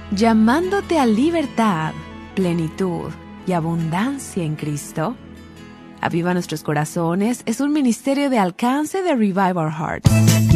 llamándote a libertad, plenitud y abundancia en Cristo. Aviva Nuestros Corazones es un ministerio de alcance de Revive Our Hearts.